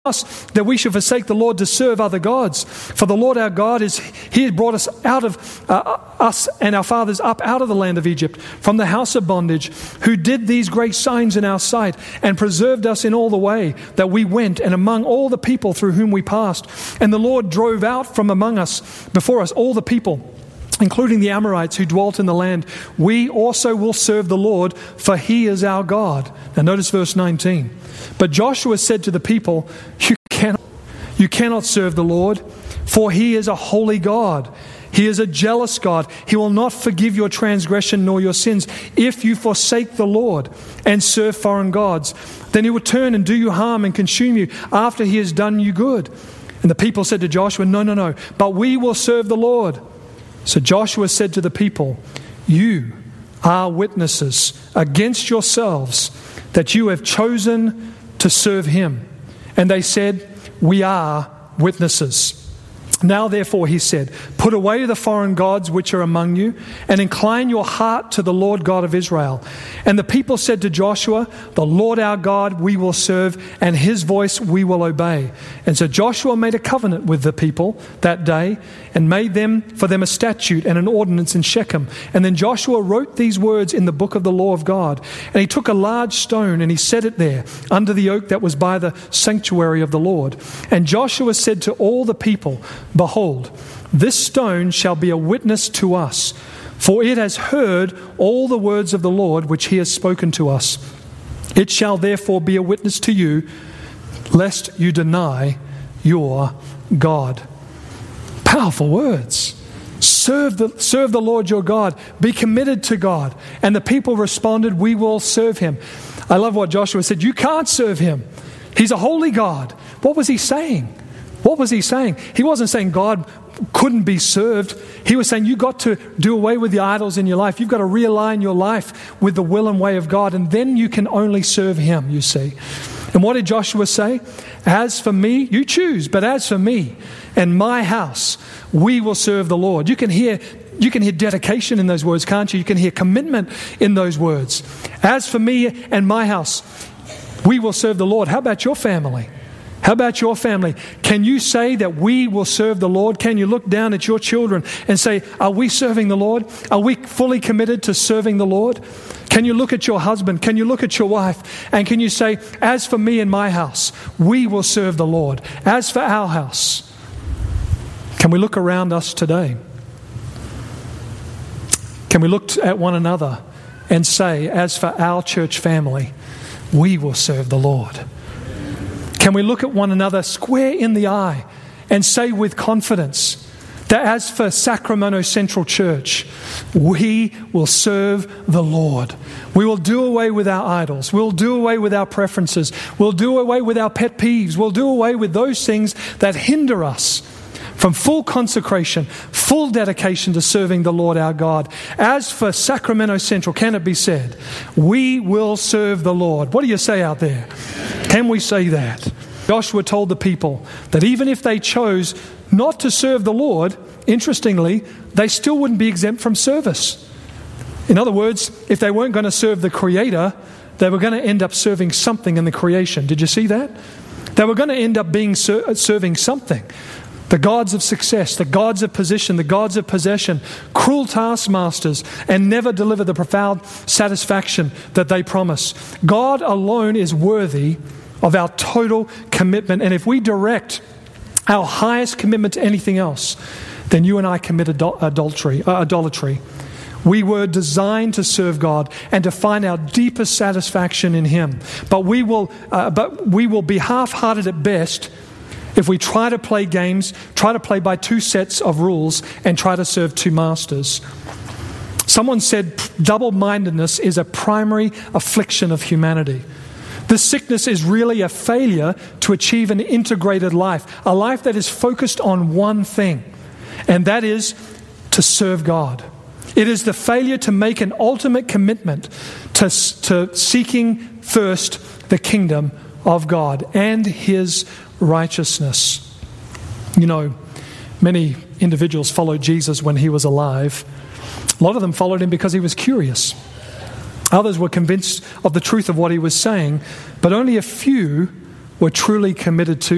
us that we should forsake the Lord to serve other gods. For the Lord our God He has brought us out of us and our fathers up out of the land of Egypt, from the house of bondage, who did these great signs in our sight, and preserved us in all the way that we went, and among all the people through whom we passed. And the Lord drove out from among us, before us, all the people, including the Amorites who dwelt in the land. We also will serve the Lord, for He is our God. Now notice verse 19. But Joshua said to the people, You cannot serve the Lord, for He is a holy God. He is a jealous God. He will not forgive your transgression nor your sins. If you forsake the Lord and serve foreign gods, then He will turn and do you harm and consume you after He has done you good. And the people said to Joshua, No, but we will serve the Lord. So Joshua said to the people, You are witnesses against yourselves that you have chosen to serve Him. And they said, We are witnesses. Now therefore, he said, put away the foreign gods which are among you, and incline your heart to the Lord God of Israel. And the people said to Joshua, The Lord our God we will serve, and His voice we will obey. And so Joshua made a covenant with the people that day, and made for them a statute and an ordinance in Shechem. And then Joshua wrote these words in the book of the law of God. And he took a large stone, and he set it there under the oak that was by the sanctuary of the Lord. And Joshua said to all the people, Behold, this stone shall be a witness to us, for it has heard all the words of the Lord which He has spoken to us. It shall therefore be a witness to you, lest you deny your God. Powerful words. Serve the Lord your God. Be committed to God. And the people responded, We will serve Him. I love what Joshua said. You can't serve Him. He's a holy God. What was he saying? What was he saying? He wasn't saying God couldn't be served. He was saying you've got to do away with the idols in your life. You've got to realign your life with the will and way of God, and then you can only serve Him, you see. And what did Joshua say? As for me, you choose, but as for me and my house, we will serve the Lord. You can hear dedication in those words, can't you? You can hear commitment in those words. As for me and my house, we will serve the Lord. How about your family? How about your family? Can you say that we will serve the Lord? Can you look down at your children and say, are we serving the Lord? Are we fully committed to serving the Lord? Can you look at your husband? Can you look at your wife? And can you say, as for me and my house, we will serve the Lord. As for our house, can we look around us today? Can we look at one another and say, as for our church family, we will serve the Lord? Can we look at one another square in the eye and say with confidence that as for Sacramento Central Church, we will serve the Lord. We will do away with our idols. We'll do away with our preferences. We'll do away with our pet peeves. We'll do away with those things that hinder us from full consecration, full dedication to serving the Lord our God. As for Sacramento Central, can it be said, we will serve the Lord? What do you say out there? Can we say that? Joshua told the people that even if they chose not to serve the Lord, interestingly, they still wouldn't be exempt from service. In other words, if they weren't going to serve the Creator, they were going to end up serving something in the creation. Did you see that? They were going to end up serving something. The gods of success, the gods of position, the gods of possession, cruel taskmasters, and never deliver the profound satisfaction that they promise. God alone is worthy of our total commitment. And if we direct our highest commitment to anything else, then you and I commit idolatry. We were designed to serve God and to find our deepest satisfaction in Him. But we will be half-hearted at best if we try to play games, try to play by two sets of rules, and try to serve two masters. Someone said double-mindedness is a primary affliction of humanity. This sickness is really a failure to achieve an integrated life, a life that is focused on one thing, and that is to serve God. It is the failure to make an ultimate commitment to seeking first the kingdom of God and His righteousness. You know, many individuals followed Jesus when He was alive. A lot of them followed Him because He was curious. Others were convinced of the truth of what He was saying, but only a few were truly committed to